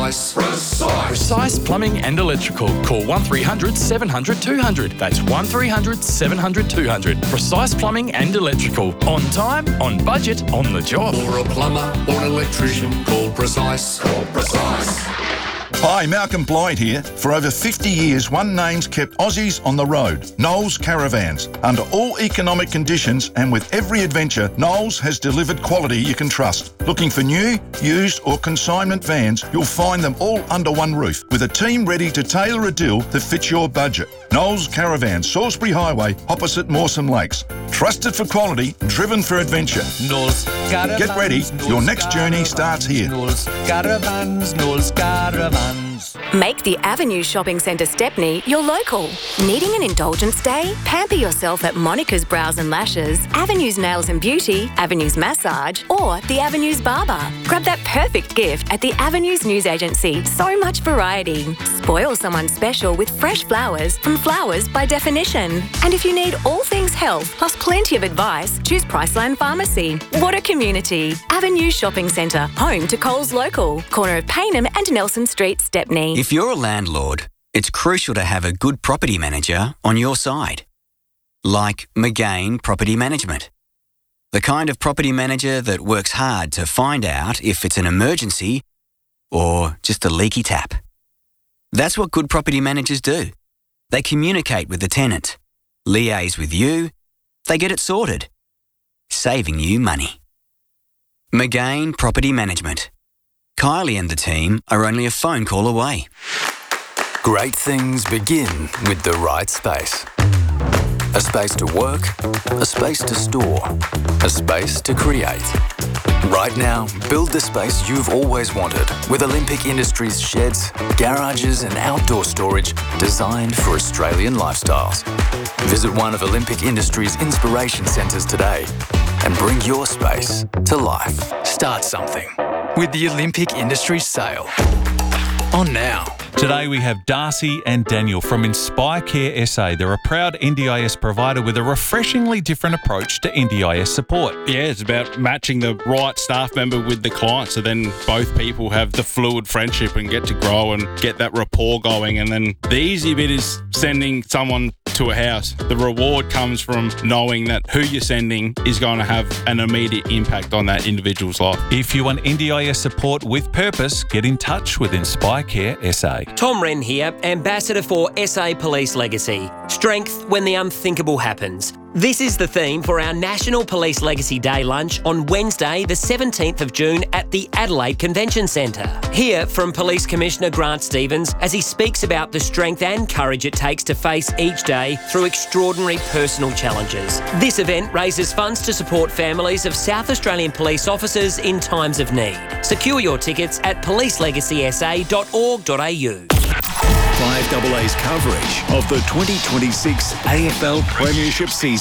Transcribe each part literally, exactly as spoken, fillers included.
Precise. Precise. Precise Plumbing and Electrical. Call one three hundred seven hundred two hundred. That's one three hundred seven hundred two hundred. Precise Plumbing and Electrical. On time, on budget, on the job. For a plumber or an electrician, call Precise. Call Precise. Hi, Malcolm Blythe here. For over fifty years, one name's kept Aussies on the road. Knowles Caravans. Under all economic conditions and with every adventure, Knowles has delivered quality you can trust. Looking for new, used or consignment vans, you'll find them all under one roof with a team ready to tailor a deal that fits your budget. Knowles Caravans, Salisbury Highway, opposite Mawson Lakes. Trusted for quality, driven for adventure. Knowles Caravans. Get ready, Knowles your next journey starts here. Knowles Caravans, Knowles Caravans. Make the Avenue Shopping Centre Stepney your local. Needing an indulgence day? Pamper yourself at Monica's Brows and Lashes, Avenue's Nails and Beauty, Avenue's Massage, or the Avenue's Barber. Grab that perfect gift at the Avenue's News Agency. So much variety. Spoil someone special with fresh flowers from Flowers by Definition. And if you need all things health, plus plenty of advice, choose Priceline Pharmacy. What a community. Avenue Shopping Centre, home to Coles Local, corner of Paynham and Nelson Street, Stepney. If you're a landlord, it's crucial to have a good property manager on your side. Like McGain Property Management. The kind of property manager that works hard to find out if it's an emergency or just a leaky tap. That's what good property managers do. They communicate with the tenant, liaise with you, they get it sorted, saving you money. McGain Property Management. Kylie and the team are only a phone call away. Great things begin with the right space. A space to work, a space to store, a space to create. Right now, build the space you've always wanted with Olympic Industries sheds, garages and outdoor storage designed for Australian lifestyles. Visit one of Olympic Industries' inspiration centres today and bring your space to life. Start something with the Olympic Industries sale. On now. Today we have Darcy and Daniel from Inspire Care S A. They're a proud N D I S provider with a refreshingly different approach to N D I S support. Yeah, it's about matching the right staff member with the client, so then both people have the fluid friendship and get to grow and get that rapport going. And then the easy bit is sending someone to a house. The reward comes from knowing that who you're sending is going to have an immediate impact on that individual's life. If you want N D I S support with purpose, get in touch with Inspire Care S A. Tom Wren here, Ambassador for S A Police Legacy. Strength when the unthinkable happens. This is the theme for our National Police Legacy Day lunch on Wednesday, the seventeenth of June at the Adelaide Convention Centre. Hear from Police Commissioner Grant Stevens as he speaks about the strength and courage it takes to face each day through extraordinary personal challenges. This event raises funds to support families of South Australian police officers in times of need. Secure your tickets at police legacy s a dot org dot a u. five A A's coverage of the twenty twenty-six A F L Premiership season.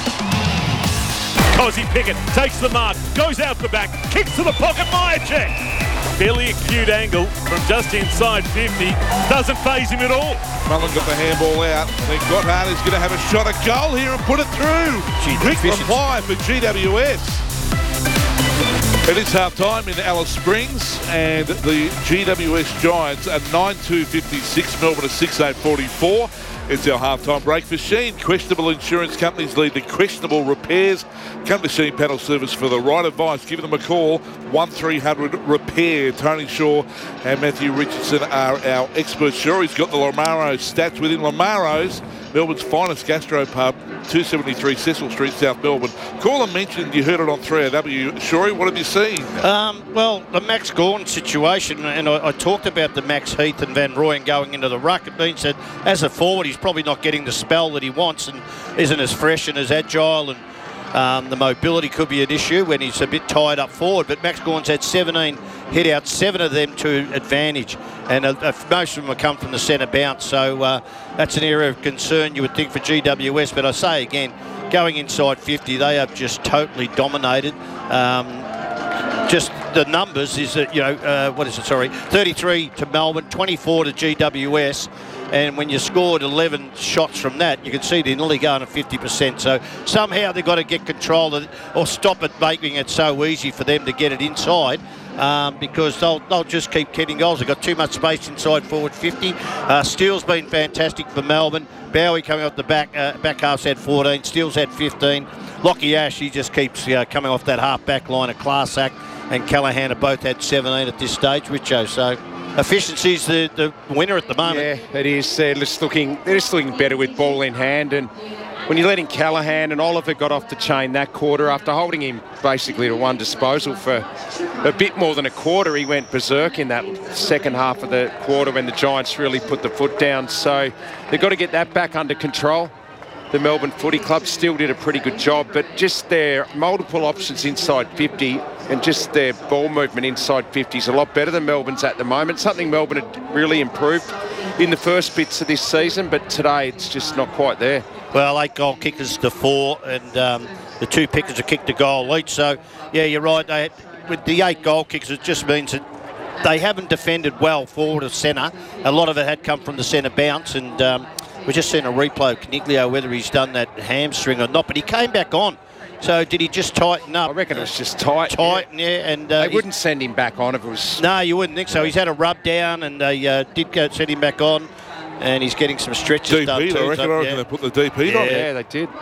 Cozzy Pickett takes the mark, goes out the back, kicks to the pocket, Myercheck. Fairly acute angle from just inside fifty. Doesn't faze him at all. Mullen got the handball out. Then Gotthard is going to have a shot at goal here and put it through. Quick reply for G W S. It is half-time in Alice Springs, and the G W S Giants are nine two fifty-six, Melbourne are six eight forty-four. It's our half-time break for Sheen. Questionable insurance companies lead to questionable repairs. Come to Sheen Panel Service for the right advice. Give them a call, one three hundred repair. Tony Shaw and Matthew Richardson are our experts. Sure, he's got the Lamaro's stats within Lamaro's, Melbourne's finest gastro pub, two seventy-three Cecil Street, South Melbourne. Call and mention you heard it on three R W. Shorey, what have you seen? Um, well, the Max Gawn situation, and I, I talked about the Max Heath and Van Rooyen going into the ruck. It means that as a forward, he's probably not getting the spell that he wants and isn't as fresh and as agile, and um, the mobility could be an issue when he's a bit tied up forward. But Max Gawn's had seventeen hit out, seven of them to advantage, and uh, uh, most of them have come from the centre bounce. So uh, that's an area of concern, you would think, for G W S. But I say again, going inside fifty, they have just totally dominated. Um, just the numbers is that, you know, uh, what is it, sorry, thirty-three to Melbourne, twenty-four to G W S. And when you scored eleven shots from that, you can see they're nearly going to fifty percent. So somehow they've got to get control of it or stop it making it so easy for them to get it inside. um, because they'll, they'll just keep getting goals. They've got too much space inside forward fifty. Uh, Steele's been fantastic for Melbourne. Bowie coming off the back, uh, back half's had fourteen. Steele's had fifteen. Lockie Ash, he just keeps uh, coming off that half-back line of Clarsack, and Callaghan have both had seventeen at this stage, Richo. So efficiency's the, the winner at the moment. Yeah, it is. They're just looking, they're just looking better with ball in hand. And when you're letting Callaghan, and Oliver got off the chain that quarter after holding him basically to one disposal for a bit more than a quarter, he went berserk in that second half of the quarter when the Giants really put the foot down. So they've got to get that back under control. The Melbourne Footy Club still did a pretty good job, but just their multiple options inside fifty and just their ball movement inside fifty is a lot better than Melbourne's at the moment. Something Melbourne had really improved in the first bits of this season, but today it's just not quite there. Well, eight goal kickers to four, and um, the two pickers have kicked a goal each. So, yeah, you're right. They, with the eight goal kickers, it just means that they haven't defended well forward of centre. A lot of it had come from the centre bounce, and um, we've just seen a replay of Caniglio, whether he's done that hamstring or not, but he came back on. So did he just tighten up? I reckon it was just tight. Tighten, yeah. yeah and uh, they wouldn't send him back on if it was... No, you wouldn't think so. He's had a rub down, and they uh, did go send him back on, and he's getting some stretches D P, done too. I reckon, so, I reckon yeah. they put the D P yeah, on. Yeah, they did.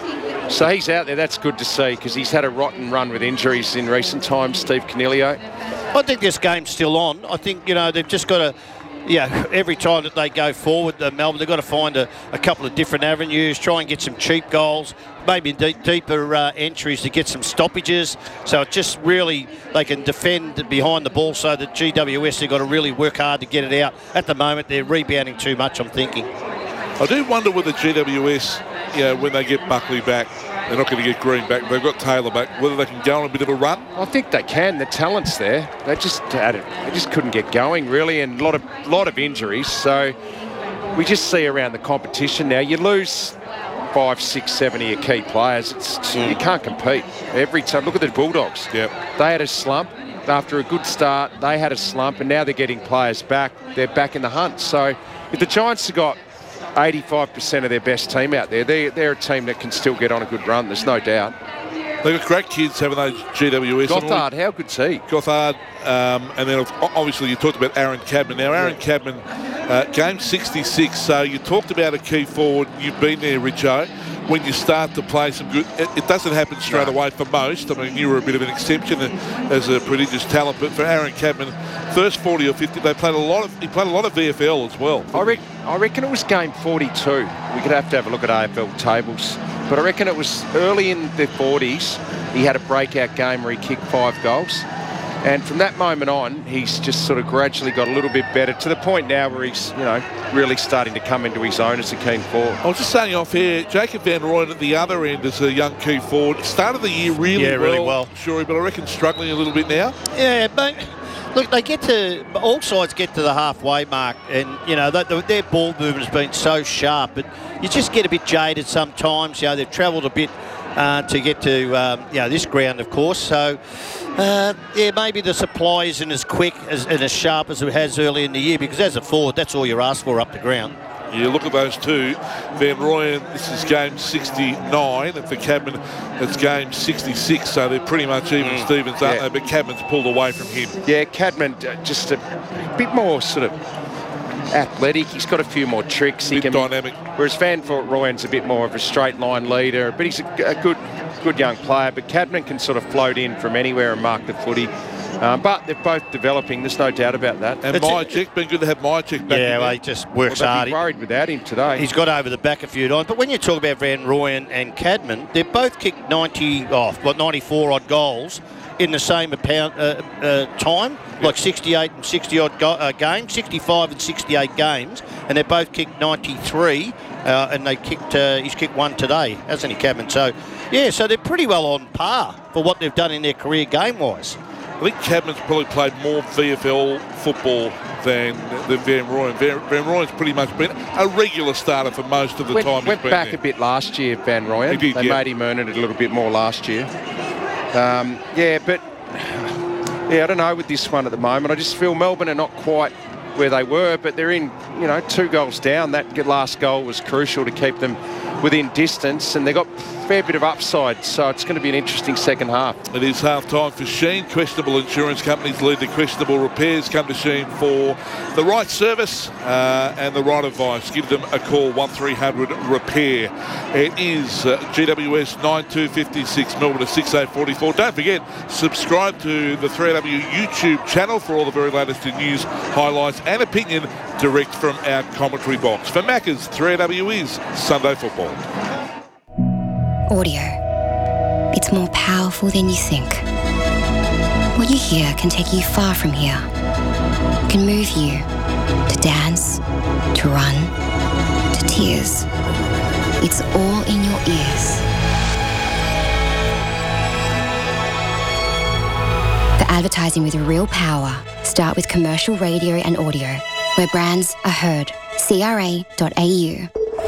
So he's out there. That's good to see, because he's had a rotten run with injuries in recent times, Steve Caniglio. I think this game's still on. I think, you know, they've just got to... Yeah, every time that they go forward, uh, Melbourne, they've got to find a, a couple of different avenues, try and get some cheap goals, maybe deep, deeper uh, entries to get some stoppages. So it just really, they can defend behind the ball, so that G W S, they've got to really work hard to get it out. At the moment, they're rebounding too much, I'm thinking. I do wonder whether G W S, you know, when they get Buckley back, they're not going to get Green back. They've got Taylor back. Whether they can go on a bit of a run. I think they can. The talent's there. They just had it. They just couldn't get going really, and a lot of lot of injuries. So we just see around the competition now. You lose five, six, seven of your key players. It's mm. you can't compete every time. Look at the Bulldogs. Yep. They had a slump after a good start. They had a slump, and now they're getting players back. They're back in the hunt. So if the Giants have got eighty-five percent of their best team out there, They're, they're a team that can still get on a good run, there's no doubt. They've got great kids, haven't they, G W S? Gothard, how good's he? Gothard, um, and then obviously you talked about Aaron Cadman. Now, Aaron yeah. Cadman, uh, game sixty-six, so you talked about a key forward. You've been there, Richo. When you start to play some good, it, it doesn't happen straight no. away for most. I mean, you were a bit of an exception as a prodigious talent, but for Aaron Cadman, first forty or fifty, they played a lot of. He played a lot of V F L as well. I reckon, I reckon it was game forty-two. We could have to have a look at A F L tables, but I reckon it was early in the forties. He had a breakout game where he kicked five goals. And from that moment on, he's just sort of gradually got a little bit better, to the point now where he's, you know, really starting to come into his own as a keen forward. I was just saying off here, Jacob Van Rooyen at the other end as a young key forward. Started the year really yeah, well. really well. Sure, but I reckon struggling a little bit now. Yeah, but look, they get to, all sides get to the halfway mark, and, you know, they, their ball movement has been so sharp, but you just get a bit jaded sometimes. You know, they've travelled a bit uh, to get to, um, you know, this ground, of course. So, uh, yeah, maybe the supply isn't as quick as, and as sharp as it has early in the year, because as a forward, that's all you're asked for up the ground. You look at those two. Van Rooyen, this is game sixty-nine, and for Cadman, it's game sixty-six, so they're pretty much even mm. Stevens, aren't yeah. they? But Cadman's pulled away from him. Yeah, Cadman, uh, just a bit more sort of athletic. He's got a few more tricks. He can dynamic. Be, whereas Van Rooyen's a bit more of a straight line leader, but he's a, a good good young player. But Cadman can sort of float in from anywhere and mark the footy. Um, but they're both developing, there's no doubt about that. And Myercheck, been good to have Myercheck back. Yeah, in well, there. he just works well, hard. Be worried without him today. He's got over the back a few times. But when you talk about Van Rooyen and Cadman, they've both kicked ninety, oh, what, ninety-four odd goals in the same amount, uh, uh, time, yep. like sixty-eight and sixty odd go- uh, games, sixty-five and sixty-eight games, and they both kicked ninety-three, uh, and they kicked. Uh, he's kicked one today, hasn't he, Cadman? So, yeah, so they're pretty well on par for what they've done in their career game-wise. I think Cadman's probably played more V F L football than, than Van Rooyen. Van, Van Rooyen's pretty much been a regular starter for most of the went, time. Went he's been back there. a bit last year, Van Rooyen. He did, they yeah. made him earn it a little bit more last year. Um, yeah, but yeah, I don't know with this one at the moment. I just feel Melbourne are not quite where they were, but they're in, you know, two goals down. That last goal was crucial to keep them within distance, and they got fair bit of upside, so it's going to be an interesting second half. It is half time for Sheen. Questionable insurance companies lead to questionable repairs. Come to Sheen for the right service uh, and the right advice. Give them a call, one three hundred repair. It is uh, G W S nine two fifty-six, Melbourne to six eight forty-four. Don't forget, subscribe to the three A W YouTube channel for all the very latest in news, highlights and opinion direct from our commentary box. For Macca's, three A W is Sunday Football. Audio. It's more powerful than you think. What you hear can take you far from here. It can move you to dance, to run, to tears. It's all in your ears. For advertising with real power, start with commercial radio and audio, where brands are heard. C R A dot A U.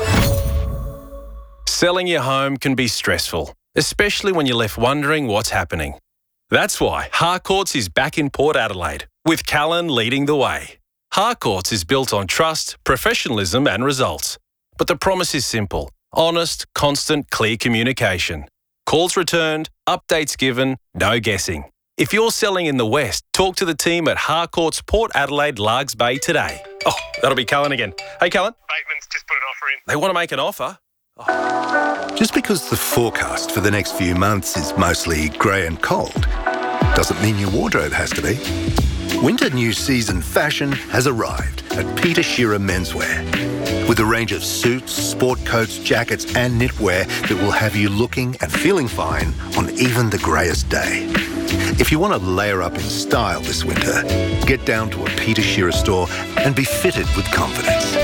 Selling your home can be stressful, especially when you're left wondering what's happening. That's why Harcourts is back in Port Adelaide, with Callan leading the way. Harcourts is built on trust, professionalism and results. But the promise is simple: honest, constant, clear communication. Calls returned, updates given, no guessing. If you're selling in the West, talk to the team at Harcourts Port Adelaide Largs Bay today. Oh, that'll be Callan again. Hey, Callan. Bateman's just put an offer in. They want to make an offer? Just because the forecast for the next few months is mostly grey and cold doesn't mean your wardrobe has to be. Winter new season fashion has arrived at Peter Shearer Menswear, with a range of suits, sport coats, jackets and knitwear that will have you looking and feeling fine on even the greyest day. If you want to layer up in style this winter, get down to a Peter Shearer store and be fitted with confidence.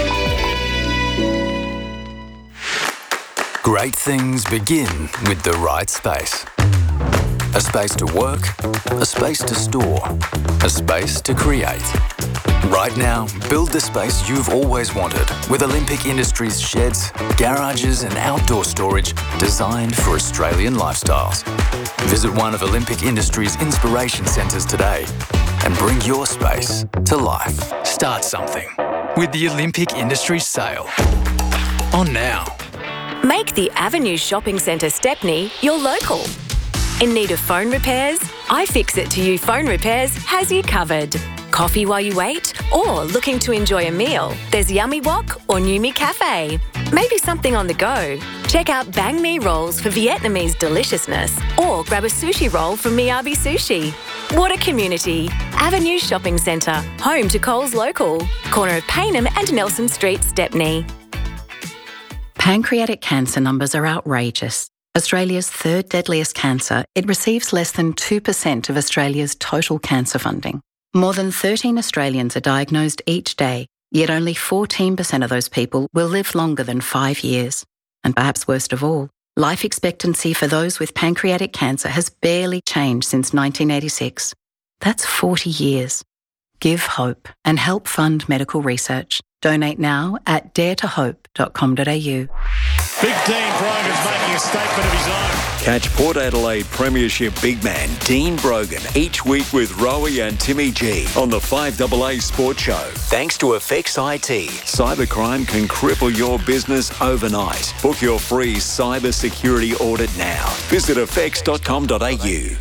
Great things begin with the right space. A space to work, a space to store, a space to create. Right now, build the space you've always wanted with Olympic Industries sheds, garages and outdoor storage designed for Australian lifestyles. Visit one of Olympic Industries' inspiration centres today and bring your space to life. Start something with the Olympic Industries sale. On now. Make the Avenue Shopping Centre Stepney your local. In need of phone repairs? iFixit to You Phone Repairs has you covered. Coffee while you wait? Or looking to enjoy a meal? There's Yummy Wok or Numi Cafe. Maybe something on the go? Check out Bang Mi rolls for Vietnamese deliciousness, or grab a sushi roll from Miyabi Sushi. What a community. Avenue Shopping Centre, home to Coles Local. Corner of Payneham and Nelson Street, Stepney. Pancreatic cancer numbers are outrageous. Australia's third deadliest cancer, it receives less than two percent of Australia's total cancer funding. More than thirteen Australians are diagnosed each day, yet only fourteen percent of those people will live longer than five years. And perhaps worst of all, life expectancy for those with pancreatic cancer has barely changed since nineteen eighty-six. That's forty years. Give hope and help fund medical research. Donate now at dare to hope dot com dot a u. Big Dean Brogan's making a statement of his own. Catch Port Adelaide Premiership big man Dean Brogan each week with Rowie and Timmy G on the five A A Sports Show. Thanks to Effects I T. Cybercrime can cripple your business overnight. Book your free cyber security audit now. Visit effects dot com dot a u.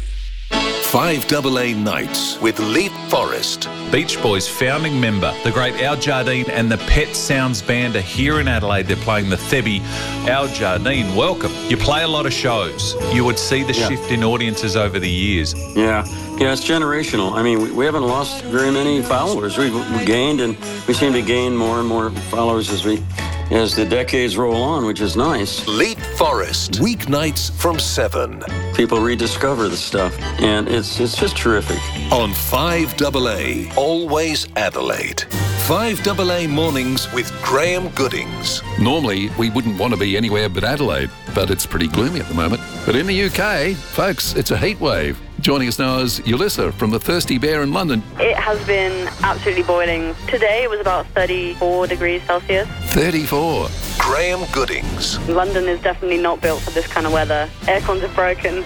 five A A Nights with Leap Forest. Beach Boys founding member, the great Al Jardine and the Pet Sounds Band are here in Adelaide. They're playing the Thebby. Al Jardine, welcome. You play a lot of shows. You would see the Yeah. shift in audiences over the years. Yeah, yeah, it's generational. I mean, we, we haven't lost very many followers. We've we gained, and we seem to gain more and more followers as we, as the decades roll on, which is nice. Leap Forest. Weeknights from seven. People rediscover the stuff, and it's it's just terrific. On five A A, always Adelaide. five A A Mornings with Graham Goodings. Normally, we wouldn't want to be anywhere but Adelaide, but it's pretty gloomy at the moment. But in the U K, folks, it's a heat wave. Joining us now is Ulissa from the Thirsty Bear in London. It has been absolutely boiling. Today it was about thirty-four degrees Celsius. thirty-four. Graham Goodings. London is definitely not built for this kind of weather. Aircons are broken.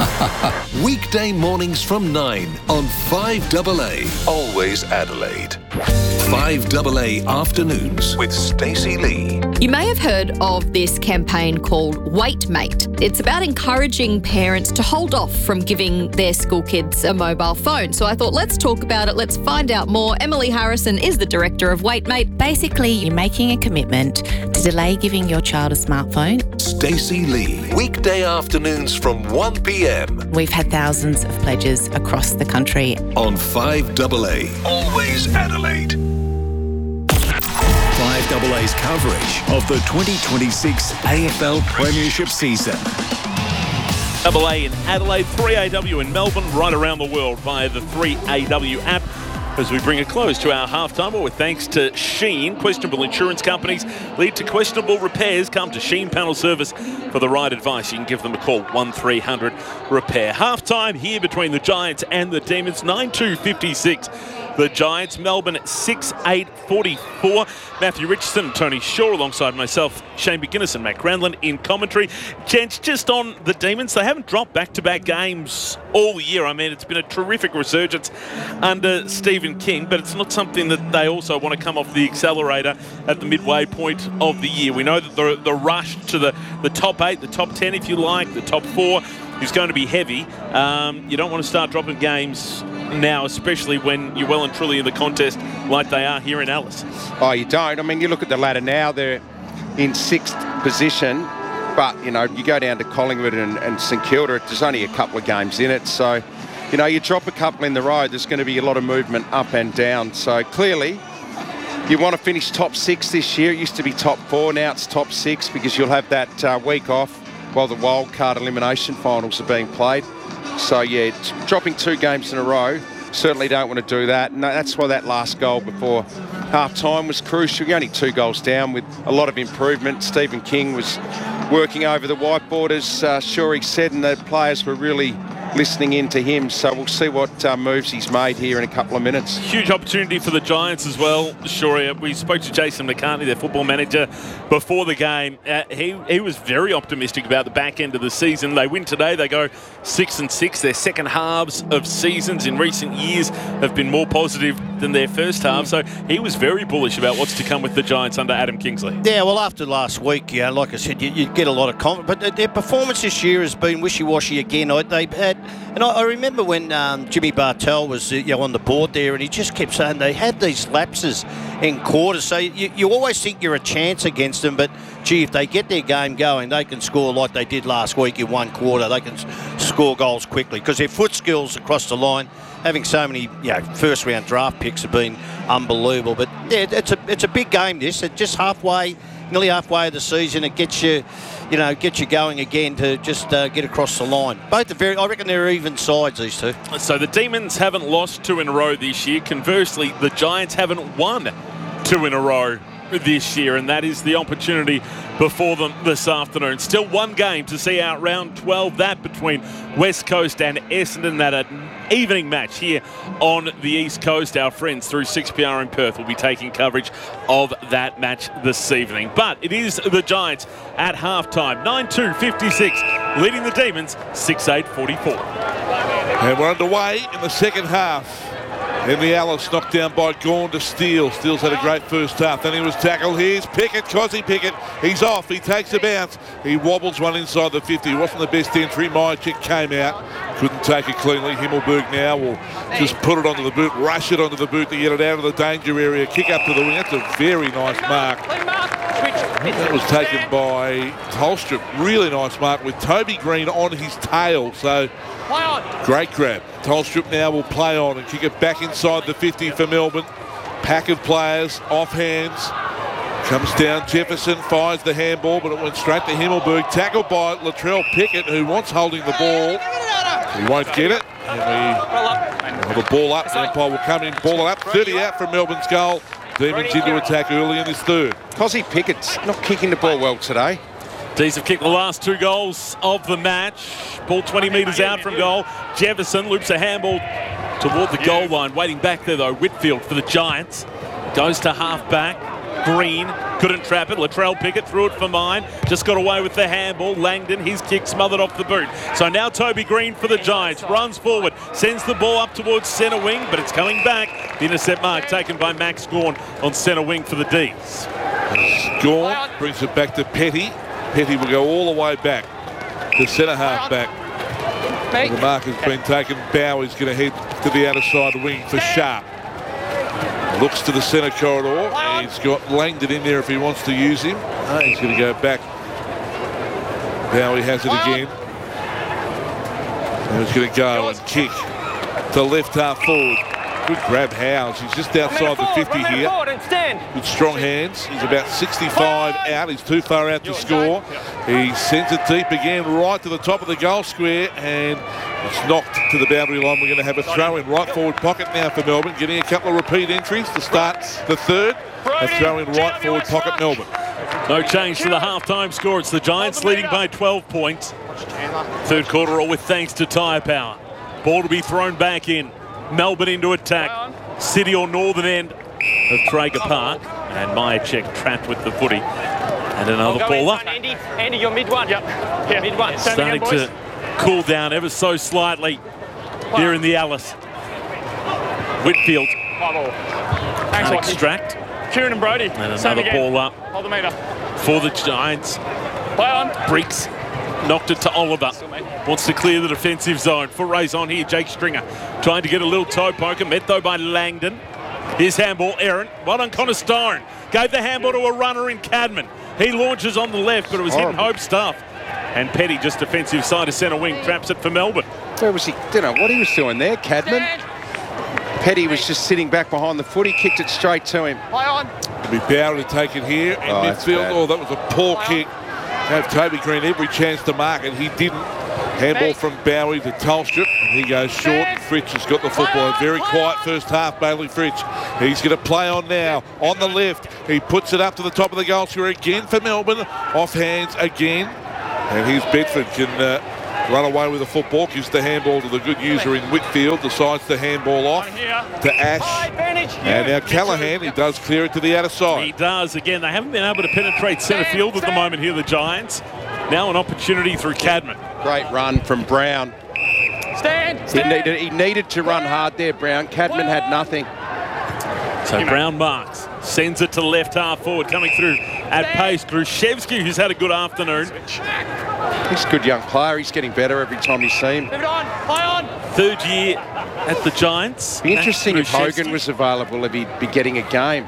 Weekday mornings from nine on five A A, always Adelaide. five A A Afternoons with Stacey Lee. You may have heard of this campaign called WaitMate. It's about encouraging parents to hold off from giving their school kids a mobile phone. So I thought, let's talk about it. Let's find out more. Emily Harrison is the director of WaitMate. Basically, you're making a commitment to delay giving your child a smartphone. Stacey Lee, weekday afternoons from one p m. We've had thousands of pledges across the country. On five A A, Always Adelaide. five A A's coverage of the twenty twenty-six A F L Premiership season. Double A in Adelaide, three A W in Melbourne, right around the world via the three A W app. As we bring a close to our halftime, with thanks to Sheen, questionable insurance companies lead to questionable repairs. Come to Sheen Panel Service for the right advice. You can give them a call, one three hundred repair. Halftime here between the Giants and the Demons, nine two fifty-six. The Giants, Melbourne six eight forty-four. Matthew Richardson, Tony Shaw alongside myself, Shane McGuinness and Matt Granlund in commentary. Gents, just on the Demons, they haven't dropped back-to-back games all year. I mean, it's been a terrific resurgence under Stephen King, but it's not something that they also want to come off the accelerator at the midway point of the year. We know that the, the rush to the, the top eight, the top ten if you like, the top four is going to be heavy. Um, you don't want to start dropping games now, especially when you're well and truly in the contest like they are here in Alice. Oh, you don't. I mean, you look at the ladder now, they're in sixth position, but, you know, you go down to Collingwood and, and St Kilda, there's only a couple of games in it. So, you know, you drop a couple in the road, there's going to be a lot of movement up and down. So clearly, you want to finish top six this year. It used to be top four, now it's top six because you'll have that uh, week off while the wildcard elimination finals are being played. So, yeah, t- dropping two games in a row, certainly don't want to do that. And that's why that last goal before half-time was crucial. You're only two goals down with a lot of improvement. Stephen King was working over the whiteboard, as uh, Shuri said, and the players were really listening in to him. So we'll see what uh, moves he's made here in a couple of minutes. Huge opportunity for the Giants as well, Shuri. We spoke to Jason McCartney, their football manager, before the game. Uh, he, he was very optimistic about the back end of the season. They win today. They go six and six. Their second halves of seasons in recent years have been more positive than their first half. So he was very bullish about what's to come with the Giants under Adam Kingsley. Yeah, well, after last week, yeah, like I said, you, you get a lot of confidence. But their performance this year has been wishy-washy again. They've had, and I, I remember when um, Jimmy Bartell was you know, on the board there, and he just kept saying they had these lapses in quarters. So you, you always think you're a chance against them, but gee, if they get their game going, they can score like they did last week in one quarter. They can s- score goals quickly because their foot skills across the line, having so many you know, first round draft picks have been unbelievable. But yeah, it's a it's a big game. This it's just halfway, nearly halfway of the season. It gets you, you know, gets you going again to just uh, get across the line. Both are very, I reckon they're even sides, these two. So the Demons haven't lost two in a row this year. Conversely, the Giants haven't won two in a row this year, and that is the opportunity before them this afternoon. Still one game to see out round twelve, that between West Coast and Essendon, that an evening match here on the East Coast. Our friends through six P R in Perth will be taking coverage of that match this evening. But it is the Giants at halftime, nine two fifty-six, leading the Demons six eight forty-four. And we're underway in the second half. In the Alice, knocked down by Gawn to Steele. Steele's had a great first half. Then he was tackled. Here's Pickett, Cozzy Pickett. He's off. He takes a bounce. He wobbles one inside the fifty. It wasn't the best entry. Myerchick came out. Couldn't take it cleanly. Himmelberg now will just put it onto the boot, rush it onto the boot to get it out of the danger area. Kick up to the wing. That's a very nice mark. That was taken by Tolstrup. Really nice mark with Toby Green on his tail. So great grab. Tolstrup now will play on and kick it back inside the fifty for Melbourne. Pack of players, off hands. Comes down, Jefferson fires the handball, but it went straight to Himmelberg. Tackled by Latrell Pickett, who wants holding the ball. He won't get it. And we have a ball up. The umpire will come in, ball it up. thirty out from Melbourne's goal. Demons into attack early in this third. Cozzy Pickett's not kicking the ball well today. D's have kicked the last two goals of the match. Ball twenty metres out from goal. Jefferson loops a handball toward the goal line. Waiting back there, though, Whitfield for the Giants. Goes to half-back. Green couldn't trap it. Latrell Pickett threw it for mine. Just got away with the handball. Langdon, his kick smothered off the boot. So now Toby Green for the Giants. Runs forward. Sends the ball up towards centre wing, but it's coming back. The intercept mark taken by Max Gawn on centre wing for the D's. Gawn brings it back to Petty. Petty will go all the way back. The centre half back. The mark has been taken. Bowie's going to head to the outer side wing for Sharp. Looks to the centre corridor. He's got Langdon in there if he wants to use him. Oh, he's going to go back. Bowie has it again. And he's going to go and kick to left half forward. Good grab, Howes. He's just outside the fifty here. With strong hands. He's about sixty-five out. He's too far out to score. He sends it deep again, right to the top of the goal square, and it's knocked to the boundary line. We're going to have a throw in right forward pocket now for Melbourne, getting a couple of repeat entries to start the third. A throw in right forward pocket, Melbourne. No change to the half-time score. It's the Giants leading by twelve points. Third quarter all with thanks to tyre power. Ball to be thrown back in. Melbourne into attack. City or northern end of Traeger Park. And Myercheck trapped with the footy. And another ball up. Andy, Andy, you're mid one. Yep. Yeah, mid one. Starting to cool down ever so slightly here in the Alice. Whitfield. An extract. Kieran and Brody. And another ball up. Hold the meter. For the Giants. Play on. Briggs knocked it to Oliver. Wants to clear the defensive zone. For race on here, Jake Stringer trying to get a little toe poker. Met though by Langdon. Here's handball, Aaron. Well done, Connor Stone. Gave the handball to a runner in Cadman. He launches on the left, but it was hitting Hope stuff. And Petty, just defensive side of centre wing, traps it for Melbourne. Where was he? Don't know what he was doing there, Cadman. Petty was just sitting back behind the foot. He kicked it straight to him. Play on. It'll be Bowyer to take it here in Oh, midfield. Oh, that was a poor kick. Have Toby Green every chance to mark it. He didn't. Handball from Bowie to Tolstrup. He goes short, and Fritsch has got the football. A very quiet first half, Bailey Fritsch. He's going to play on now. On the left, he puts it up to the top of the goal square again for Melbourne. Off hands again. And here's Bedford can uh, run away with the football. Gives the handball to the good user in Whitfield. Decides to handball off to Ash. And now Callahan, he does clear it to the outer side. He does. Again, they haven't been able to penetrate centre field at the moment here, the Giants. Now an opportunity through Cadman. Great run from Brown. Stand, He needed, he needed to run hard there, Brown. Cadman had nothing. So Brown marks, sends it to left half forward, coming through at pace. Grushevsky, who's had a good afternoon. He's a good young player. He's getting better every time you see him. Move it on. Play on. Third year at the Giants. Be interesting if Grushevsky. Hogan was available, if he'd be getting a game.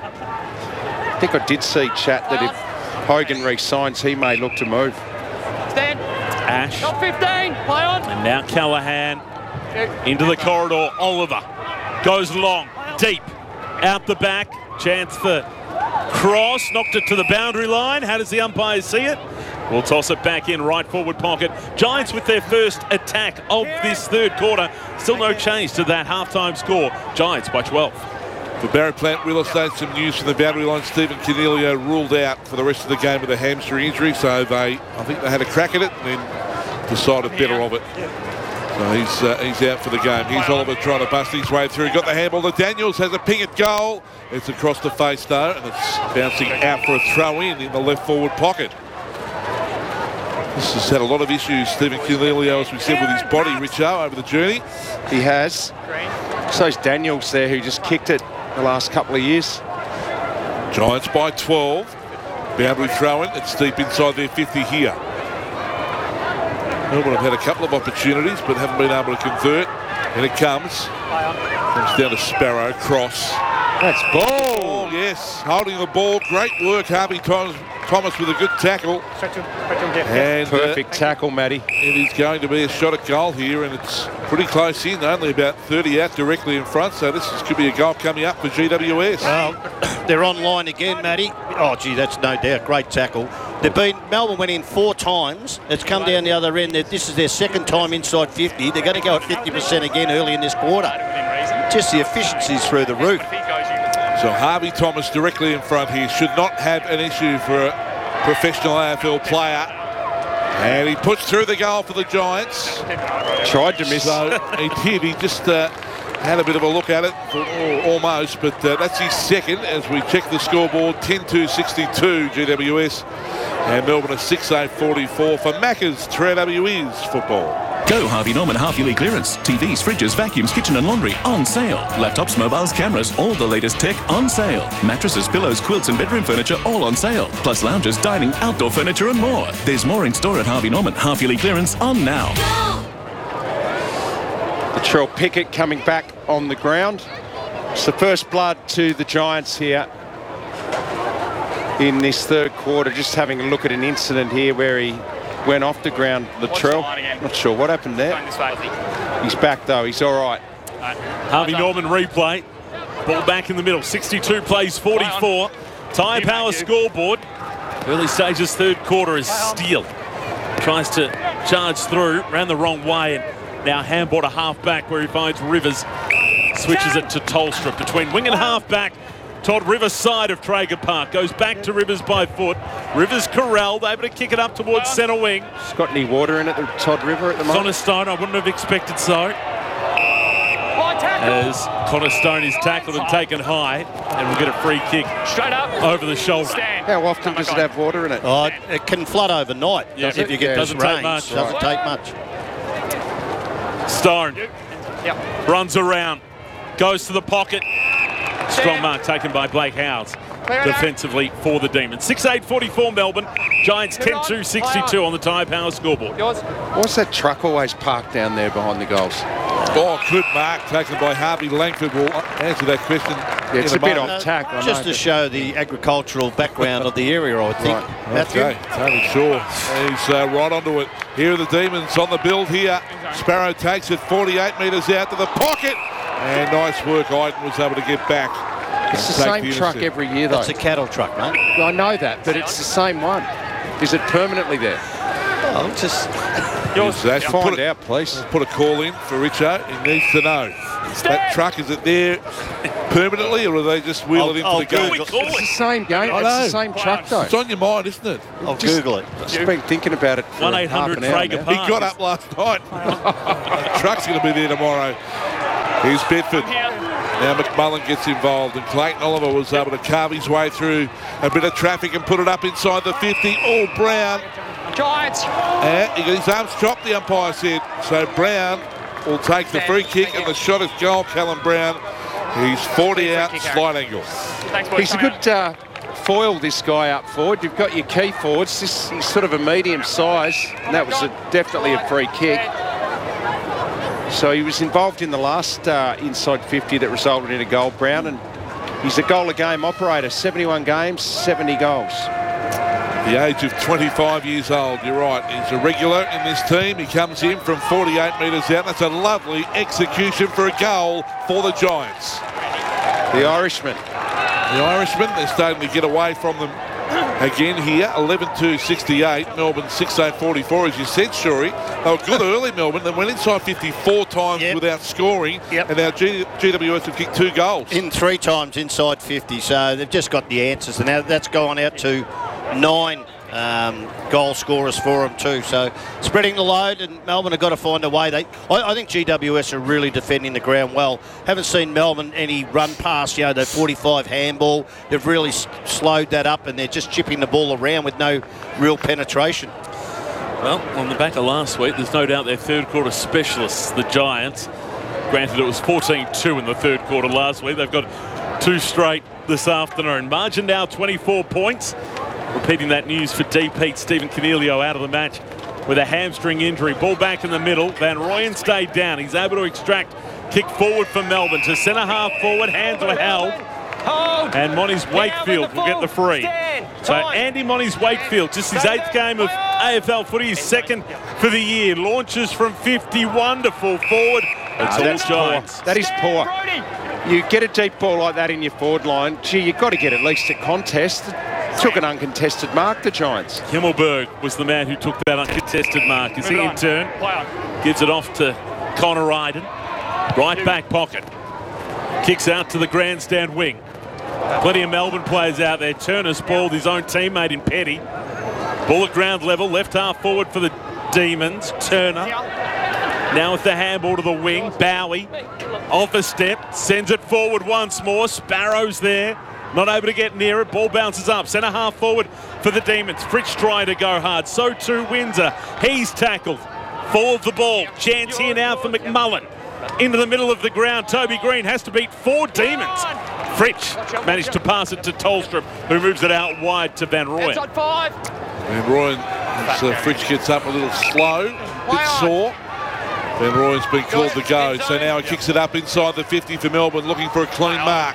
I think I did see chat that if Hogan re-signs, he may look to move. Stand. Ash. Got fifteen. Play on. And now Callahan into the corridor. Oliver goes long, deep, out the back. Chance for cross. Knocked it to the boundary line. How does the umpire see it? We'll toss it back in right forward pocket. Giants with their first attack of this third quarter. Still no change to that halftime score. Giants by twelve. For Barry Plant Real Estate, some news from the boundary line. Stephen Canelio ruled out for the rest of the game with a hamstring injury, so they, I think they had a crack at it and then decided better of it. So he's uh, he's out for the game. Here's Oliver trying to bust his way through. Got the handball to Daniels, has a ping at goal. It's across the face though, and it's bouncing out for a throw in in the left forward pocket. This has had a lot of issues, Stephen Canelio, as we said, with his body, Richo, over the journey. He has. So's Daniels there, who just kicked it the last couple of years. Giants by twelve. Boundary throw in. It's deep inside their fifty here. Melbourne have had a couple of opportunities but haven't been able to convert. And it comes. Comes down to Sparrow. Cross. That's ball. Oh, yes. Holding the ball. Great work, Harvey Thomas, Thomas with a good tackle. And, Perfect uh, tackle, Matty. It is going to be a shot at goal here, and it's pretty close in. Only about thirty out directly in front, so this is, could be a goal coming up for G W S. Well, they're online again, Matty. Oh, gee, that's no doubt. Great tackle. They've been, Melbourne went in four times. It's come down the other end. This is their second time inside fifty. They're going to go at fifty percent again early in this quarter. Just the efficiency's through the roof. So Harvey Thomas directly in front here. Should not have an issue for a professional A F L player. And he puts through the goal for the Giants. Tried to miss. So he did. He just uh, had a bit of a look at it, for, oh, almost. But uh, that's his second as we check the scoreboard. ten two sixty-two G W S. And Melbourne a six eight forty-four for Macca's. three A W is football. Go Harvey Norman half-yearly clearance. T Vs, fridges, vacuums, kitchen and laundry on sale. Laptops, mobiles, cameras, all the latest tech on sale. Mattresses, pillows, quilts and bedroom furniture all on sale. Plus lounges, dining, outdoor furniture and more. There's more in store at Harvey Norman. Half-yearly clearance on now. Latrell Pickett coming back on the ground. It's the first blood to the Giants here in this third quarter. Just having a look at an incident here where he went off the ground, Latrell. Not sure what happened there. He's back though, he's all right. Harvey Norman replay. Ball back in the middle. sixty-two plays forty-four. Tyre Power scoreboard. Early stages third quarter is Steele. Tries to charge through, ran the wrong way, and now handball to half back where he finds Rivers. Switches it to Tolstrup between wing and half back. Todd Rivers side of Traeger Park. Goes back to Rivers by foot. Rivers corralled, able to kick it up towards centre wing. It's got any water in it, the Todd River at the moment? Connor Stone, I wouldn't have expected so. As Connor Stone is tackled and taken high, and we'll get a free kick straight up over the shoulder. How often does it have water in it? Oh, it can flood overnight. Yeah, if you get doesn't rains, take much. Doesn't Right. take much. Stone runs around, goes to the pocket. Strong mark taken by Blake Howes defensively for the Demons. six eight forty-four Melbourne. Giants ten two sixty-two on the Tyre Power scoreboard. Why's that truck always parked down there behind the goals? Oh, good mark taken by Harvey Langford. Will answer that question. Yeah, it's in a bit moment. off tack. I Just know, to show the agricultural background of the area, I think. Right. Matthew? Okay, Tony Shaw. He's uh, right onto it. Here are the Demons on the build here. Sparrow takes it forty-eight metres out to the pocket. And nice work. Iden was able to get back. It's the same the truck every year, though. It's a cattle truck, mate. I know that, but it's the same one. Is it permanently there? Oh, just... Yours, Ash, Find put a, out, please. Put a call in for Richo. He needs to know. That truck, is it there permanently, or are they just wheel I'll, it in I'll for the game? It's the same game. I It's know. the same truck, though. It's on your mind, isn't it? I'll Just- Google it. Just been thinking about it for one eight hundred half an hour Traeger now. Park. He got up last night. The truck's going to be there tomorrow. Here's Bedford. Now McMullen gets involved, and Clayton Oliver was able to carve his way through a bit of traffic and put it up inside the fifty. All Brown. Giants. And he got his arms chopped, the umpire said. So Brown will take the free kick, and the shot is goal. Callum Brown. He's forty out, slight angle. He's a good uh, foil, this guy up forward. You've got your key forwards. This, he's sort of a medium size, and that was a, definitely a free kick. So he was involved in the last uh, inside fifty that resulted in a goal, Brown, and he's a goal-a-game operator. seventy-one games, seventy goals. The age of twenty-five years old, you're right. He's a regular in this team. He comes in from forty-eight metres out. That's a lovely execution for a goal for the Giants. The Irishman. The Irishman, they're starting to get away from them again here. eleven two sixty-eight. Melbourne six eight forty-four, as you said, Shuri. They were good early, Melbourne. They went inside fifty four times Yep. without scoring. Yep. And now G- GWS have kicked two goals. In three times inside fifty, so they've just got the answers. And now that's gone out to nine um, goal scorers for them too. So spreading the load, and Melbourne have got to find a way. They, I, I think G W S are really defending the ground well. Haven't seen Melbourne any run past, you know, the forty-five handball. They've really s- slowed that up, and they're just chipping the ball around with no real penetration. Well, on the back of last week, there's no doubt their third quarter specialists, the Giants. Granted, it was fourteen two in the third quarter last week. They've got two straight this afternoon. Margin now twenty-four points. Repeating that news for D. Pete, Stephen Canelio out of the match with a hamstring injury. Ball back in the middle. Van Rooyen stayed down. He's able to extract. Kick forward for Melbourne to centre half forward. Hands were held. And Moniz Wakefield will get the free. So Andy Moniz Wakefield, just his eighth game of A F L footy, his second for the year. Launches from fifty-one to full forward. It's Ah, all that's Giants. poor. That is poor. You get a deep ball like that in your forward line, gee, you've got to get at least a contest. Took an uncontested mark, the Giants. Himmelberg was the man who took that uncontested mark. As he in turn gives it off to Connor Iden. Right back pocket. Kicks out to the grandstand wing. Plenty of Melbourne players out there. Turner's balled his own teammate in Petty. Ball at ground level. Left half forward for the Demons. Turner. Now with the handball to the wing. Bowie. Off a step. Sends it forward once more. Sparrow's there. Not able to get near it. Ball bounces up. Centre half forward for the Demons. Fritz trying to go hard. So too Windsor. He's tackled. fall of the ball. Chance here now for McMullen. Into the middle of the ground. Toby Green has to beat four Demons. Fritsch managed to pass it to Tolstrup, who moves it out wide to Van Rooyen. Van Rooyen, so Fritsch gets up a little slow, a bit sore. Van Rooyen's been called to go, so now he kicks it up inside the fifty for Melbourne, looking for a clean mark.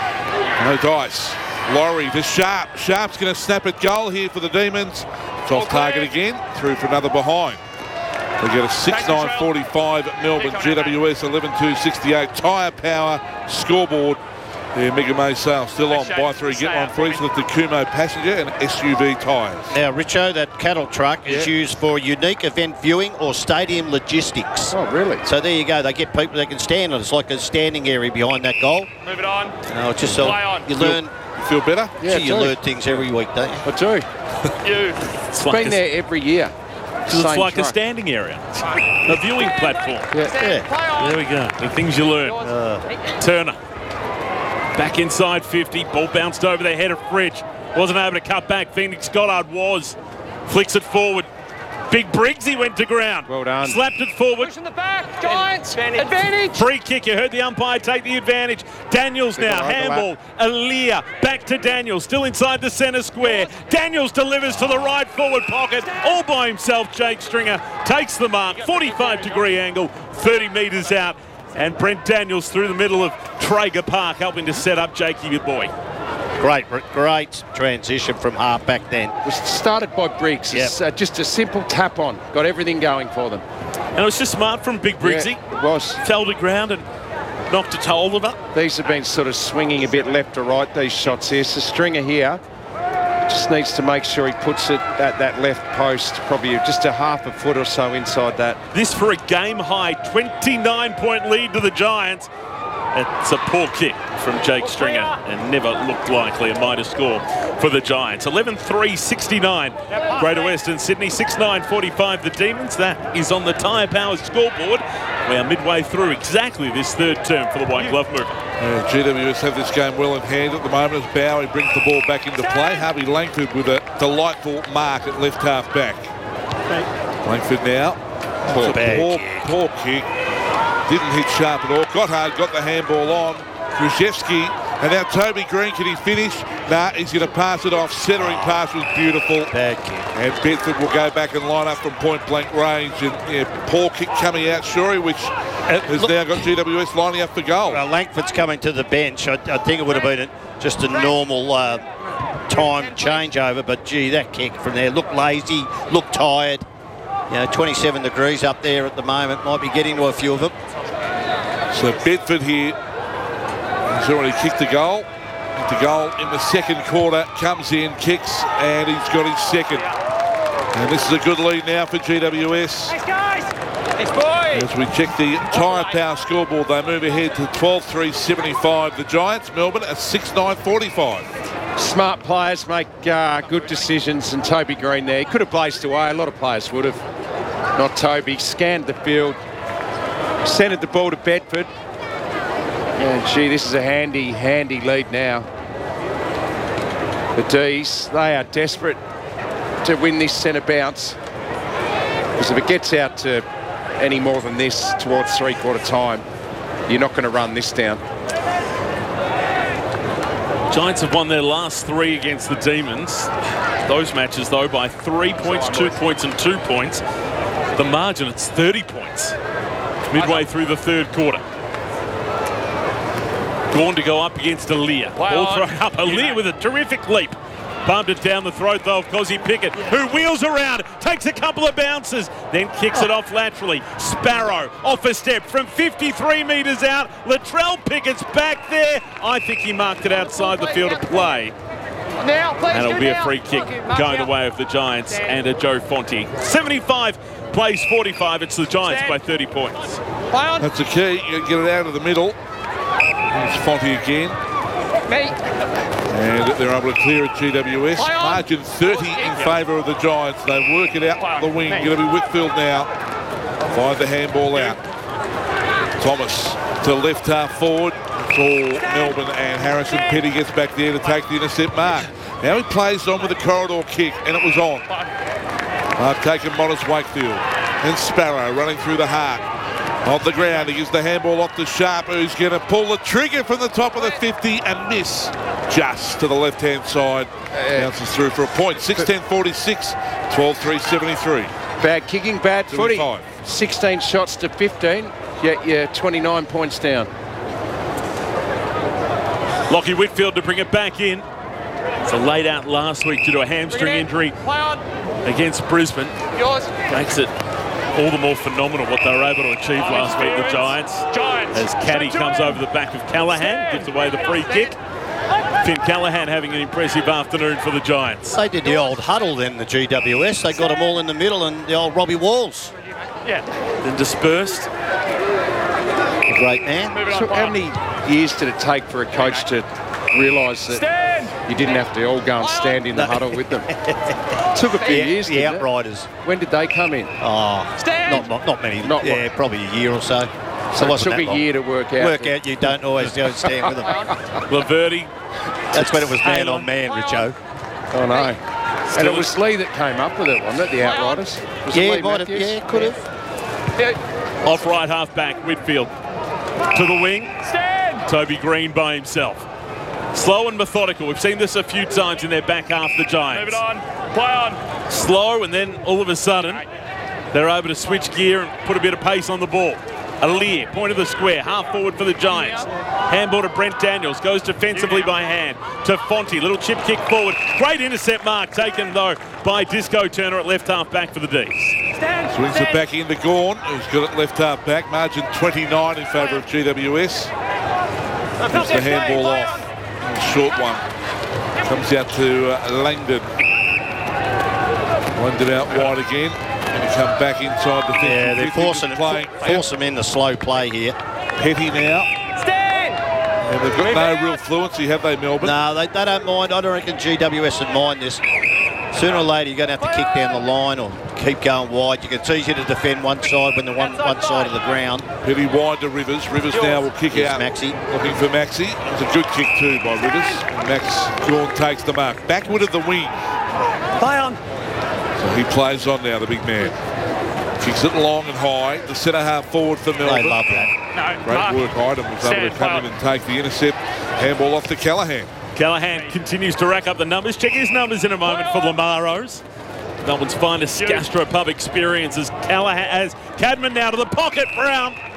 No dice. Laurie to Sharp. Sharp's going to snap at goal here for the Demons. It's off target again, through for another behind. They get a six nine forty-five at Melbourne, G W S eleven two sixty-eight. Tyre Power scoreboard. Yeah, Mega May sale still on. Buy three, get one free with the Kumo passenger and S U V tyres. Now, Richo, that cattle truck is Yeah. used for unique event viewing or stadium logistics. Oh, really? So there you go. They get people that can stand on it. It's like a standing area behind that goal. Move it on. No, it's just so Play on. you learn. You feel better? Yeah, Yeah, you I do. learn things every week, don't you? I do. You. It's been there every year. Because it's Same like a truck. standing area. A viewing platform. Yeah. There we go. The things you learn. Turner. Back inside fifty. Ball bounced over the head of Fritsch. Wasn't able to cut back. Phoenix Goddard was. Flicks it forward. Big Briggsy went to ground. Well done. Slapped it forward. Push in the back. Giants. Advantage. Free kick. You heard the umpire take the advantage. Daniels now. Big Handball. Aaliyah. Back to Daniels. Still inside the centre square. Daniels delivers to the right forward pocket. All by himself. Jake Stringer takes the mark. forty-five degree angle. thirty metres out. And Brent Daniels through the middle of Traeger Park, helping to set up Jakey, your boy. Great, great transition from half back then. It was started by Briggs. It's uh, just a simple tap on. Got everything going for them. And it was just smart from Big Briggsy. Yeah, it was. Fell to ground and knocked it to Oliver. These have been sort of swinging a bit left to right, these shots here. So Stringer here just needs to make sure he puts it at that left post, probably just a half a foot or so inside that. This for a game-high twenty-nine point lead to the Giants. It's a poor kick from Jake Stringer and never looked likely a mitre score for the Giants. eleven three sixty-nine. Greater Western Sydney six nine forty-five. The Demons. That is on the Tyre Power scoreboard. We are midway through exactly this third term for the White Glove Movement. Yeah, G W S have this game well in hand at the moment as Bowie brings the ball back into play. Harvey Langford with a delightful mark at left half back. Langford now. Poor, poor, poor kick. Didn't hit sharp at all. Gothard got the handball on. Krzyzewski. And now Toby Green, can he finish? Nah, he's going to pass it off. Centering pass was beautiful. Bad kick. And Bedford will go back and line up from point blank range. And yeah, poor kick coming out, Shorey, which has look, now got G W S lining up for goal. Well, Langford's coming to the bench. I, I think it would have been a, just a normal uh, time changeover, but gee, that kick from there looked lazy, looked tired. You know, twenty-seven degrees up there at the moment. Might be getting to a few of them. So Bedford here, he's already kicked the goal. The goal in the second quarter, comes in, kicks, and he's got his second. And this is a good lead now for G W S. Thanks, guys. Thanks, boys. As we check the Tyre Power scoreboard, they move ahead to twelve three seventy-five. The Giants, Melbourne, at six nine forty-five. Smart players make uh, good decisions, and Toby Green there, he could have blazed away. A lot of players would have. Not Toby. Scanned the field, centred the ball to Bedford. And gee, this is a handy, handy lead now. The D's, they are desperate to win this centre bounce. Because if it gets out to any more than this towards three-quarter time, you're not going to run this down. Giants have won their last three against the Demons. Those matches, though, by three points, two points, and two points. The margin, it's thirty points. Midway through the third quarter. Gorn to go up against Aaliyah. Ball thrown up. Aaliyah with a terrific leap. Bumped it down the throat, though, of Cozzy Pickett, who wheels around, takes a couple of bounces, then kicks it off laterally. Sparrow off a step from fifty-three metres out. Latrell Pickett's back there. I think he marked it outside the field of play. Now, please. And it'll be a now. free kick Okay, mark going out. the way of the Giants and a Joe Fonte. seventy-five plays forty-five. It's the Giants Stand. by thirty points. Play on. That's the key. You get it out of the middle. There's Fonte again. Me. And they're able to clear at G W S. Margin thirty in favour of the Giants. They work it out the wing. Going to be Whitfield now. Find the handball out. Thomas to left half forward. It's all Melbourne, and Harrison Petty gets back there to take the intercept mark. Now he plays on with a corridor kick, and it was on. I've taken Modest Wakefield. And Sparrow running through the heart. On the ground, he gives the handball off to Sharp, who's going to pull the trigger from the top of the fifty and miss just to the left-hand side. Bounces through for a point. six ten forty-six, twelve three seventy-three. Bad kicking, bad footy. seventy-five. sixteen shots to fifteen, yet you're twenty-nine points down. Lockie Whitfield to bring it back in. So laid out last week due to a hamstring injury against Brisbane. Yours. Makes it all the more phenomenal what they were able to achieve last week, the Giants. Giants. As Caddy comes over the back of Callahan, gives away the free kick. Finn Callahan having an impressive afternoon for the Giants. They did the old huddle then, the G W S. They got them all in the middle and the old Robbie Walls. Yeah. Then dispersed. A great man. So how many years did it take for a coach to realise that Stand. you didn't have to all go and stand in the huddle with them? It took a few The, years, the didn't it? Outriders. When did they come in? Oh, Stand. not, not, not many. Not yeah, what? probably a year or so. So it wasn't took that a long. year to work out. Work that- out you don't always go stand with them. Laverty. That's when it was man on man, Richo. Oh, no. And it was Lee that came up with it, wasn't it, the Outriders? Was it Yeah, Lee might have, Matthews? yeah, could have. Off right half back, Whitfield. To the wing. Stand. Toby Green by himself. Slow and methodical. We've seen this a few times in their back half, the Giants. Move it on. Play on. Slow, and then all of a sudden, they're able to switch gear and put a bit of pace on the ball. Alir, point of the square, half forward for the Giants. Handball to Brent Daniels, goes defensively by hand to Fonte. Little chip kick forward. Great intercept mark taken, though, by Disco Turner at left half back for the D's. Stand. Swings it back into Gawn, who's got it left half back. Margin twenty-nine in favour of G W S. Gives the handball off. A short one. Comes out to uh, Langdon. Langdon out wide again. And he come back inside the fifty. Yeah, they're forcing, playing. force them in the slow play here. Petty now. Stand. And they've got no real fluency, have they, Melbourne? No, they, they don't mind. I don't reckon G W S would mind this. Sooner or later, you're going to have to kick down the line or keep going wide. You can, it's easier to defend one side when they're one, one side of the ground. Petty wide to Rivers. Rivers now will kick Here's out. Maxi. Looking for Maxi. It's a good kick too by Rivers. And Max Gawn takes the mark. Backward of the wing. Play on. So he plays on now, the big man. Kicks it long and high. The centre half forward for Melbourne. They love that. No. Great Mark. work. Iden was able to come in and take the intercept. Handball off to Callahan. Callahan continues to rack up the numbers. Check his numbers in a moment for Lamaros. Melbourne's finest gastropub experience as Callahan, as Cadman now to the pocket. Brown